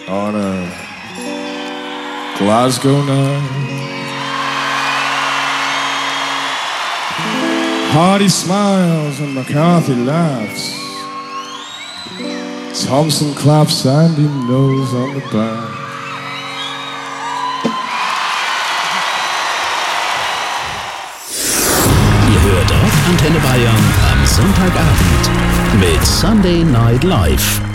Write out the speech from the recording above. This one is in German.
on a Glasgow night. Hardy smiles and McCarthy laughs. Thompson claps Andy nose on the back. Ihr hört Rock Antenne Bayern am Sonntagabend mit Sunday Night Live.